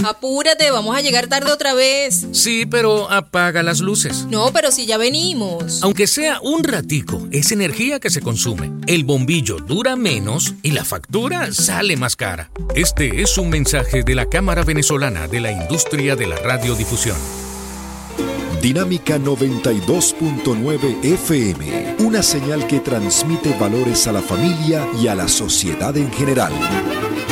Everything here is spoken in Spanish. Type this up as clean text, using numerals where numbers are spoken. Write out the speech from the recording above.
Apúrate, vamos a llegar tarde otra vez. Sí, pero apaga las luces. No, pero si ya venimos. Aunque sea un ratico, es energía que se consume. El bombillo dura menos y la factura sale más cara. Este es un mensaje de la Cámara Venezolana de la Industria de la Radiodifusión. Dinámica 92.9 FM, una señal que transmite valores a la familia y a la sociedad en general.